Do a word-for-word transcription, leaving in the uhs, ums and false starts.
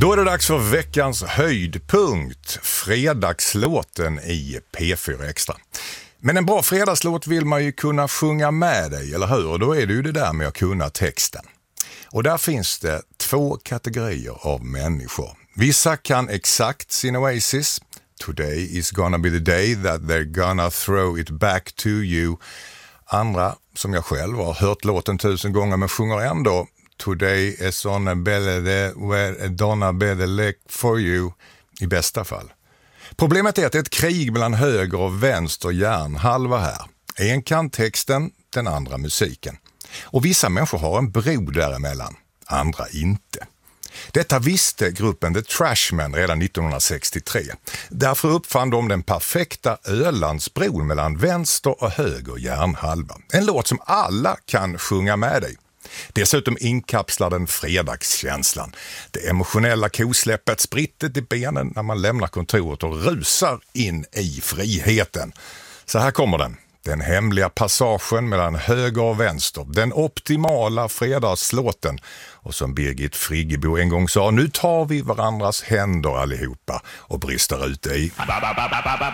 Då är det dags för veckans höjdpunkt, fredagslåten i P fyra Extra. Men en bra fredagslåt vill man ju kunna sjunga med dig, eller hur? Och då är det ju det där med att kunna texten. Och där finns det två kategorier av människor. Vissa kan exakt sin Oasis. Today is gonna be the day that they're gonna throw it back to you. Andra, som jag själv har hört låten tusen gånger men sjunger ändå. Today is on a belly where a donna belly for you, i bästa fall. Problemet är att det är ett krig mellan höger och vänster hjärnhalva här. En kan texten, den andra musiken. Och vissa människor har en bro däremellan, andra inte. Detta visste gruppen The Trashmen redan nittonhundrasextiotre. Därför uppfann de den perfekta Ölandsbron mellan vänster och höger hjärnhalva. En låt som alla kan sjunga med dig. Dessutom inkapslar den fredagskänslan. Det emotionella kosläppet, sprittet i benen när man lämnar kontoret och rusar in i friheten. Så här kommer den. Den hemliga passagen mellan höger och vänster. Den optimala fredagslåten. Och som Birgit Friggebo en gång sa, nu tar vi varandras händer allihopa och brister ut i...